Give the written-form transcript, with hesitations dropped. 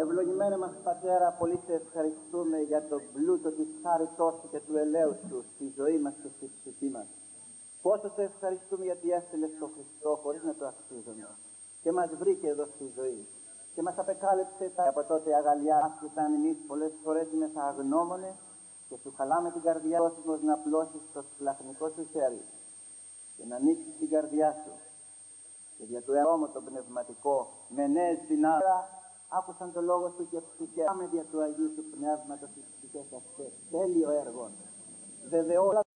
Ευλογημένε μας Πατέρα, πολύ σε ευχαριστούμε για τον πλούτο της χάριτός σου και του ελέους σου στη ζωή μας και στη ψυχή μας. Πόσο σε ευχαριστούμε γιατί έστειλες τον Χριστό χωρίς να το αξίζουμε και μας βρήκε εδώ στη ζωή και μας απεκάλυψε από τότε αγαλιά που ήταν εμείς πολλές φορές μέσα αγνώμονες και σου χαλάμε την καρδιά σου να απλώσεις το σπλαχνικό σου χέρι και να ανοίξεις την καρδιά σου και για το έργο το πνευματικό με νέες δυνάμεις άκουσαν το λόγο σου και ψυχάμε δια του Αγίου του Πνεύματος στις ψυχές αυτές. Τέλειο έργο. Βεβαιώς